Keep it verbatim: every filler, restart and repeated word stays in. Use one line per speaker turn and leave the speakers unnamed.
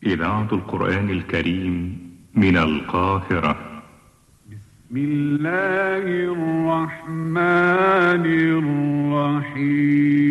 إذاعة القرآن الكريم من القاهرة.
بسم الله الرحمن الرحيم.